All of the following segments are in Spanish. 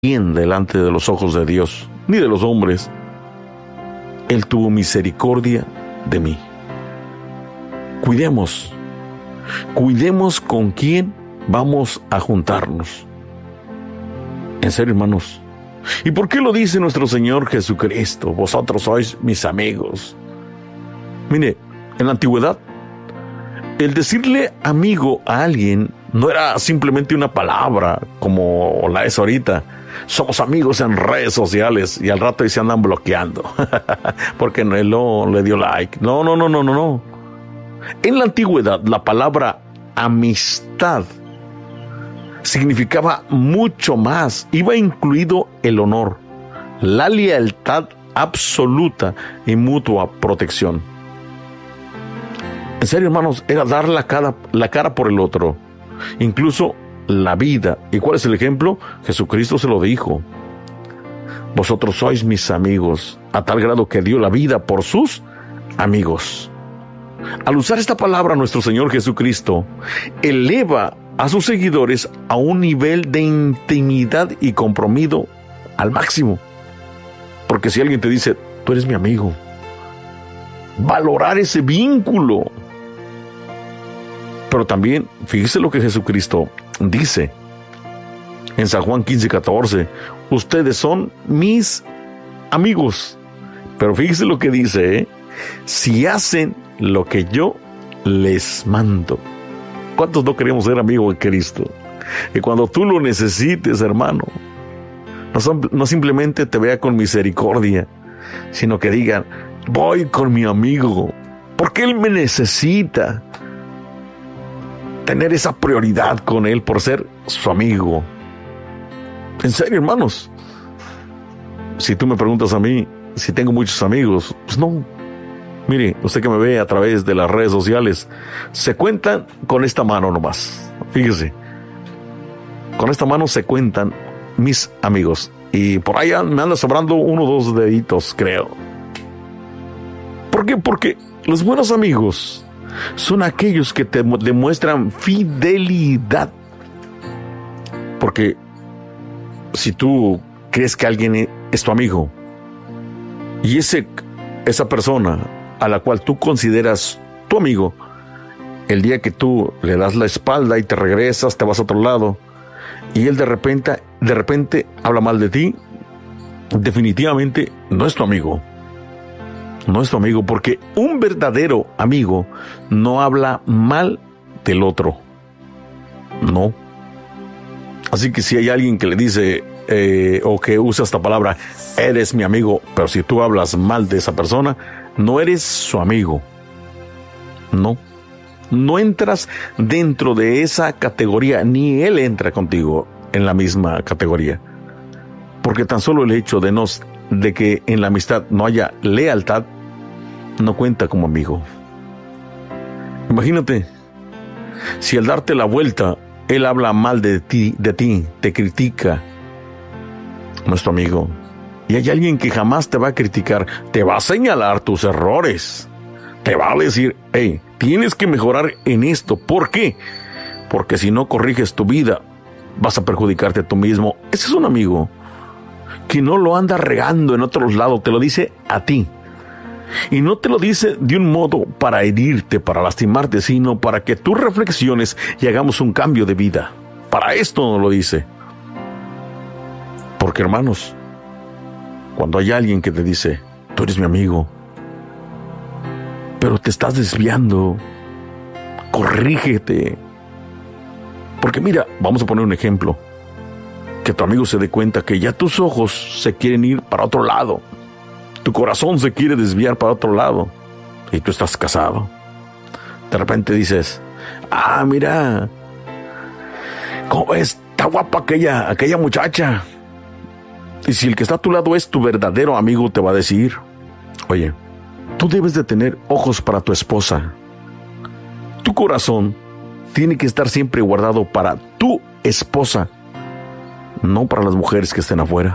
bien delante de los ojos de Dios, ni de los hombres. Él tuvo misericordia de mí. Cuidemos con quién vamos a juntarnos. En serio, hermanos. ¿Y por qué lo dice nuestro Señor Jesucristo? Vosotros sois mis amigos. Mire, en la antigüedad, el decirle amigo a alguien no era simplemente una palabra como la es ahorita. Somos amigos en redes sociales y al rato ahí se andan bloqueando porque no le dio like. No. En la antigüedad, la palabra amistad significaba mucho más. Iba incluido el honor, la lealtad absoluta y mutua protección. En serio, hermanos, era dar la cara por el otro, incluso la vida. ¿Y cuál es el ejemplo? Jesucristo se lo dijo: vosotros sois mis amigos, a tal grado que dio la vida por sus amigos. Al usar esta palabra, nuestro Señor Jesucristo eleva a sus seguidores a un nivel de intimidad y compromiso al máximo. Porque si alguien te dice, tú eres mi amigo, valorar ese vínculo. Pero también, fíjese lo que Jesucristo dice en San Juan 15:14, ustedes son mis amigos. Pero fíjese lo que dice, si hacen lo que yo les mando. ¿Cuántos no queremos ser amigos de Cristo? Y cuando tú lo necesites, hermano, no simplemente te vea con misericordia, sino que digan, voy con mi amigo, porque él me necesita. Tener esa prioridad con él por ser su amigo. En serio, hermanos, si tú me preguntas a mí si tengo muchos amigos, pues no. Mire, usted que me ve a través de las redes sociales, se cuentan con esta mano nomás. Fíjese, con esta mano se cuentan mis amigos. Y por ahí me anda sobrando 1 o 2 deditos, creo. ¿Por qué? Porque los buenos amigos son aquellos que te demuestran fidelidad. Porque si tú crees que alguien es tu amigo y esa persona a la cual tú consideras tu amigo, el día que tú le das la espalda y te regresas, te vas a otro lado, y él de repente habla mal de ti, definitivamente no es tu amigo. No es tu amigo, porque un verdadero amigo no habla mal del otro. No. Así que si hay alguien que le dice o que usa esta palabra, eres mi amigo, pero si tú hablas mal de esa persona, no eres su amigo. No entras dentro de esa categoría, ni él entra contigo en la misma categoría. Porque tan solo el hecho de que en la amistad no haya lealtad, no cuenta como amigo. Imagínate, si al darte la vuelta, él habla mal de ti, te critica, no es tu amigo. Y hay alguien que jamás te va a criticar, te va a señalar tus errores, te va a decir, hey, tienes que mejorar en esto. ¿Por qué? Porque si no corriges tu vida, vas a perjudicarte a tú mismo. Ese es un amigo que no lo anda regando en otros lados, te lo dice a ti. Y no te lo dice de un modo para herirte, para lastimarte, sino para que tú reflexiones y hagamos un cambio de vida. Para esto nos lo dice. Porque, hermanos, cuando hay alguien que te dice, tú eres mi amigo, pero te estás desviando, corrígete. Porque mira, vamos a poner un ejemplo. Que tu amigo se dé cuenta que ya tus ojos se quieren ir para otro lado. Tu corazón se quiere desviar para otro lado. Y tú estás casado. De repente dices, mira, ¿cómo está guapa aquella muchacha? Y si el que está a tu lado es tu verdadero amigo, te va a decir, oye, tú debes de tener ojos para tu esposa. Tu corazón tiene que estar siempre guardado para tu esposa, no para las mujeres que estén afuera.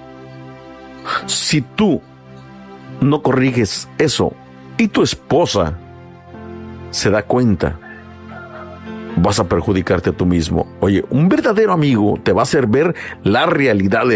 Si tú no corriges eso y tu esposa se da cuenta, vas a perjudicarte a tú mismo. Oye, un verdadero amigo te va a hacer ver la realidad